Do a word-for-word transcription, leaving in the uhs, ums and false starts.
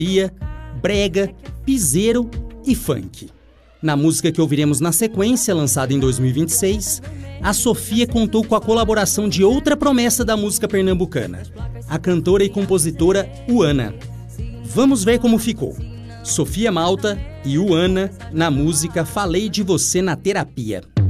brega, piseiro e funk. Na música que ouviremos na sequência, lançada em dois mil e vinte e seis, a Sofia contou com a colaboração de outra promessa da música pernambucana, a cantora e compositora Uana. Vamos ver como ficou. Sofia Malta e Uana na música Falei de Você na Terapia.